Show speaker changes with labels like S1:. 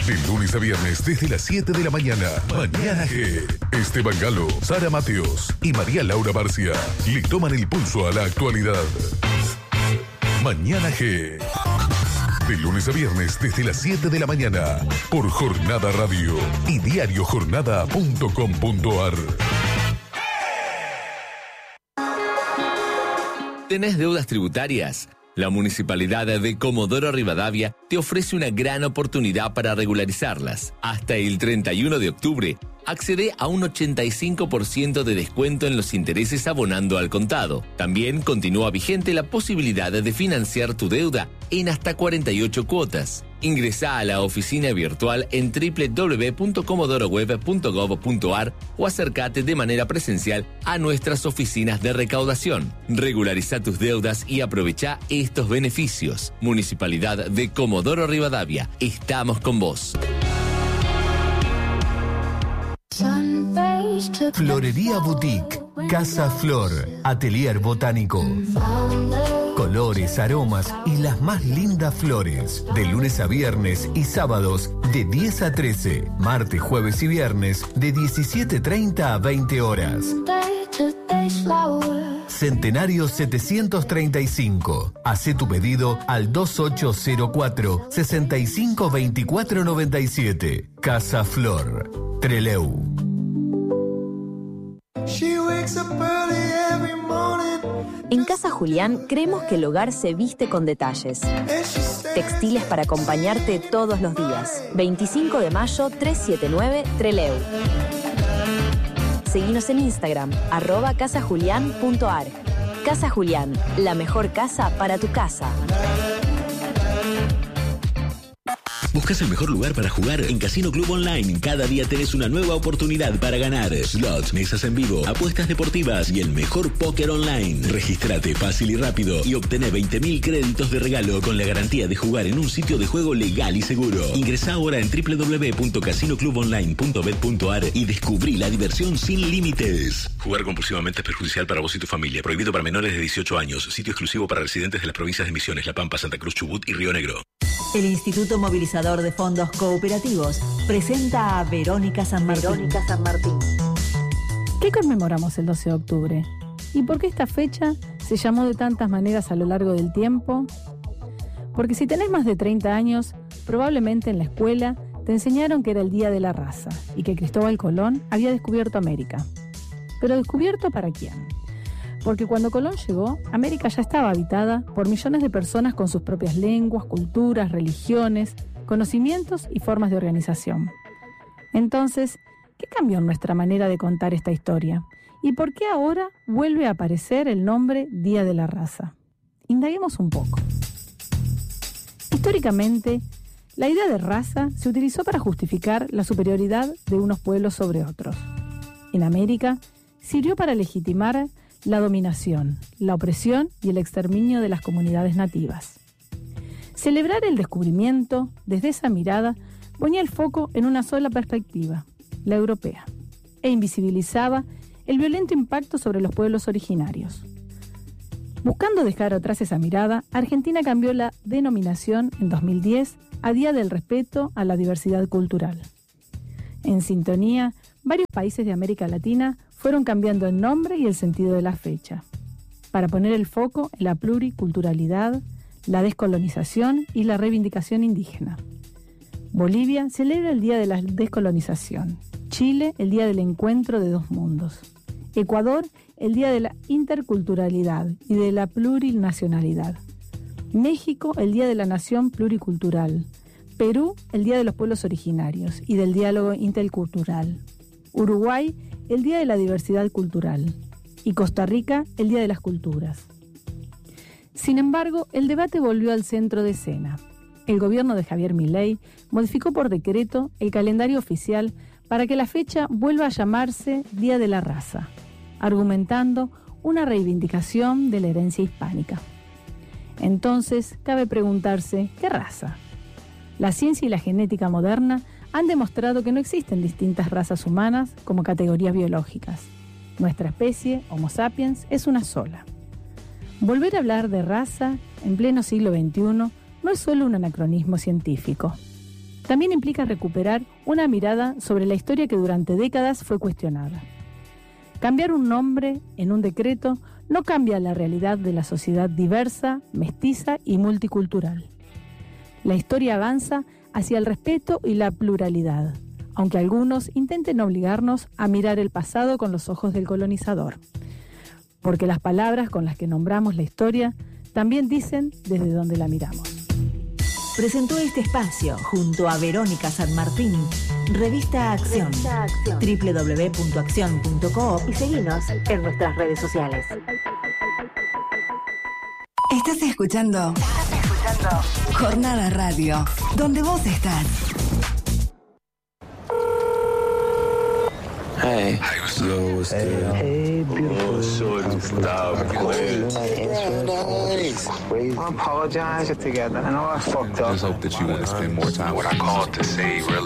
S1: De lunes a viernes desde las 7 de la mañana. Mañana G. Esteban Galo, Sara Mateos y María Laura Barcia le toman el pulso a la actualidad. Mañana G. De lunes a viernes desde las 7 de la mañana. Por Jornada Radio y diariojornada.com.ar.
S2: ¿Tenés deudas tributarias? La Municipalidad de Comodoro Rivadavia te ofrece una gran oportunidad para regularizarlas. Hasta el 31 de octubre, accede a un 85% de descuento en los intereses abonando al contado. También continúa vigente la posibilidad de financiar tu deuda en hasta 48 cuotas. Ingresá a la oficina virtual en www.comodoroweb.gov.ar o acércate de manera presencial a nuestras oficinas de recaudación. Regulariza tus deudas y aprovecha estos beneficios. Municipalidad de Comodoro Rivadavia. Estamos con vos.
S3: Florería Boutique, Casa Flor, Atelier Botánico. Colores, aromas y las más lindas flores. De lunes a viernes y sábados de 10 a 13. Martes, jueves y viernes de 17:30 a 20 horas. Centenario 735. Hacé tu pedido al 2804 652497. Casa Flor, Trelew.
S4: En Casa Julián creemos que el hogar se viste con detalles. Textiles para acompañarte todos los días. 25 de mayo 379 Trelew. Seguinos en Instagram, @casajulian.ar. Casa Julián, la mejor casa para tu casa.
S5: ¿Buscas el mejor lugar para jugar? En Casino Club Online, cada día tenés una nueva oportunidad para ganar. Slots, mesas en vivo, apuestas deportivas y el mejor póker online. Regístrate fácil y rápido y obtené 20.000 créditos de regalo con la garantía de jugar en un sitio de juego legal y seguro. Ingresá ahora en www.casinoclubonline.bet.ar y descubrí la diversión sin límites. Jugar compulsivamente es perjudicial para vos y tu familia. Prohibido para menores de 18 años. Sitio exclusivo para residentes de las provincias de Misiones, La Pampa, Santa Cruz, Chubut y Río Negro.
S6: El Instituto Movilizador de Fondos Cooperativos presenta a Verónica San Martín.
S7: ¿Qué conmemoramos el 12 de octubre? ¿Y por qué esta fecha se llamó de tantas maneras a lo largo del tiempo? Porque si tenés más de 30 años, probablemente en la escuela te enseñaron que era el Día de la Raza y que Cristóbal Colón había descubierto América. ¿Pero descubierto para quién? Porque cuando Colón llegó, América ya estaba habitada por millones de personas con sus propias lenguas, culturas, religiones, conocimientos y formas de organización. Entonces, ¿qué cambió en nuestra manera de contar esta historia? ¿Y por qué ahora vuelve a aparecer el nombre Día de la Raza? Indaguemos un poco. Históricamente, la idea de raza se utilizó para justificar la superioridad de unos pueblos sobre otros. En América, sirvió para legitimar la dominación, la opresión y el exterminio de las comunidades nativas. Celebrar el descubrimiento, desde esa mirada, ponía el foco en una sola perspectiva, la europea, e invisibilizaba el violento impacto sobre los pueblos originarios. Buscando dejar atrás esa mirada, Argentina cambió la denominación en 2010 a Día del Respeto a la Diversidad Cultural. En sintonía, varios países de América Latina fueron cambiando el nombre y el sentido de la fecha, para poner el foco en la pluriculturalidad, la descolonización y la reivindicación indígena. Bolivia celebra el Día de la Descolonización, Chile el Día del Encuentro de dos Mundos, Ecuador el Día de la Interculturalidad y de la Plurinacionalidad, México el Día de la Nación Pluricultural, Perú el Día de los Pueblos Originarios y del Diálogo Intercultural, Uruguay el Día de la Diversidad Cultural y Costa Rica el Día de las Culturas. Sin embargo, el debate volvió al centro de escena. El gobierno de Javier Milei modificó por decreto el calendario oficial para que la fecha vuelva a llamarse Día de la Raza, argumentando una reivindicación de la herencia hispánica. Entonces, cabe preguntarse, ¿qué raza? La ciencia y la genética moderna han demostrado que no existen distintas razas humanas como categorías biológicas. Nuestra especie, Homo sapiens, es una sola. Volver a hablar de raza en pleno siglo XXI no es solo un anacronismo científico. También implica recuperar una mirada sobre la historia que durante décadas fue cuestionada. Cambiar un nombre en un decreto no cambia la realidad de la sociedad diversa, mestiza y multicultural. La historia avanza hacia el respeto y la pluralidad, aunque algunos intenten obligarnos a mirar el pasado con los ojos del colonizador. Porque las palabras con las que nombramos la historia también dicen desde dónde la miramos.
S6: Presentó este espacio junto a Verónica San Martín, Revista Acción, www.accion.coop y seguinos en nuestras redes sociales.
S8: Estás escuchando Jornada Radio, donde vos estás.
S9: Hey.
S10: Yo, what's good?
S9: Hey, beautiful.
S10: Stop.
S9: I apologize together. I know I fucked up.
S10: I just hope that you want to spend more time. What I called to say, really.